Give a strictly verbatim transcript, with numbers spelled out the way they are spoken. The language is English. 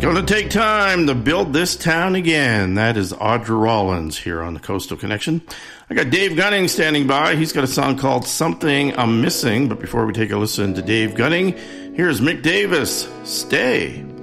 Gonna take time to build this town again. That is Audra Rollins here on the Coastal Connection. I got Dave Gunning standing by. He's got a song called Something I'm Missing. But before we take a listen to Dave Gunning, here's Mick Davis, Stay.